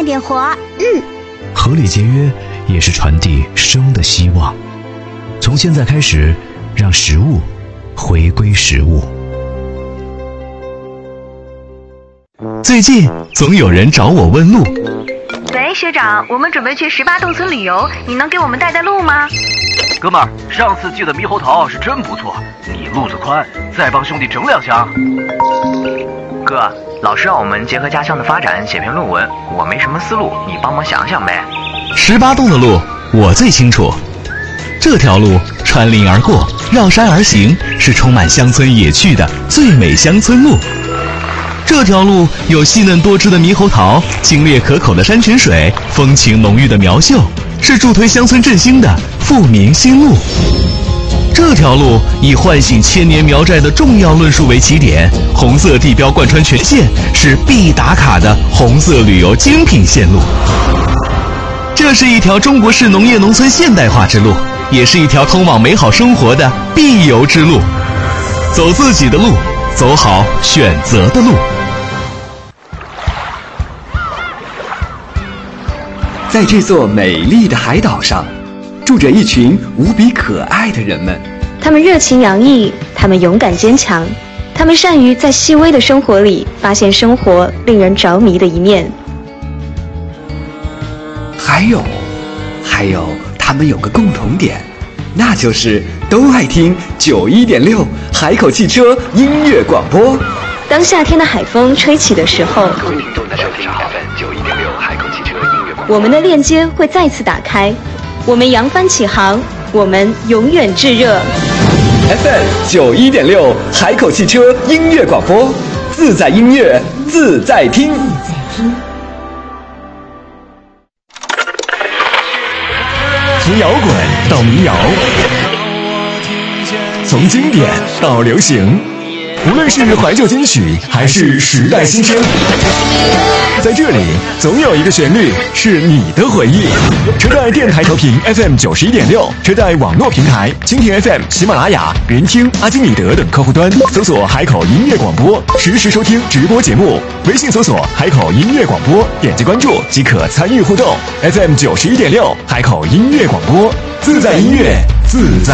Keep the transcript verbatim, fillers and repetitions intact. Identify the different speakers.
Speaker 1: 干点活。嗯，
Speaker 2: 合理节约也是传递生的希望。从现在开始，让食物回归食物。最近总有人找我问路。
Speaker 3: 喂，学长，我们准备去十八洞村旅游，你能给我们带带路吗？
Speaker 4: 哥们儿，上次寄的猕猴桃是真不错，你路子宽，再帮兄弟整两箱。
Speaker 5: 哥，老师让我们结合家乡的发展写篇论文，我没什么思路，你帮忙想想呗。
Speaker 2: 十八洞的路我最清楚，这条路穿林而过，绕山而行，是充满乡村野趣的最美乡村路。这条路有细嫩多汁的猕猴桃，清冽可口的山泉水，风情浓郁的苗绣，是助推乡村振兴的富民新路。这条路以唤醒千年苗寨的重要论述为起点，红色地标贯穿全线，是必打卡的红色旅游精品线路。这是一条中国式农业农村现代化之路，也是一条通往美好生活的必游之路。走自己的路，走好选择的路。
Speaker 6: 在这座美丽的海岛上，住着一群无比可爱的人们。
Speaker 7: 他们热情洋溢，他们勇敢坚强，他们善于在细微的生活里发现生活令人着迷的一面。
Speaker 6: 还有，还有，他们有个共同点，那就是都爱听九一点六海口汽车音乐广播。
Speaker 7: 当夏天的海风吹起的时候，我们的链接会再次打开，我们扬帆起航，我们永远炙热。
Speaker 6: F M 九一点六海口汽车音乐广播，自在音乐，自在听。
Speaker 8: 从摇滚到民谣，从经典到流行，无论是怀旧金曲还是时代新声，在这里总有一个旋律是你的回忆。车贷电台调频 F M 九十一点六，车贷网络平台蜻蜓 F M、喜马拉雅、云听、阿基米德等客户端搜索海口音乐广播，实时收听直播节目。微信搜索海口音乐广播，点击关注即可参与互动。F M 九十一点六，海口音乐广播，自在音乐，自在。